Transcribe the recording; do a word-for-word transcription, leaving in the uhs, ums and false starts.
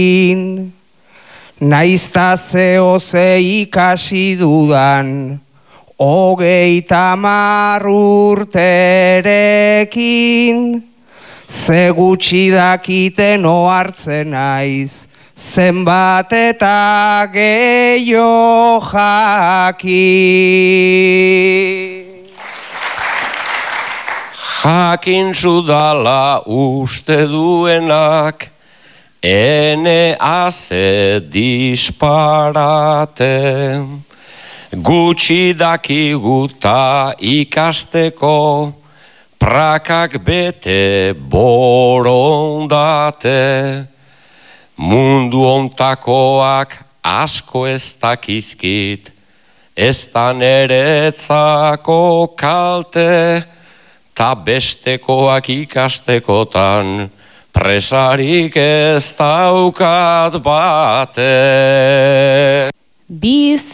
Naizta zeo ze ikasi dudan, hogeita hamar urterekin, ze gutxi dakiten ohartzen naiz, zenbat eta gehiago jakin. Jakin zudala uste duenak, ene haze disparate, gutxi dakiguta ikasteko, prakak bete borondate, mundu ontakoak asko ez dakizkit, ez da neretzako kalte, ta bestekoak ikastekotan, presarik ez daukat bate.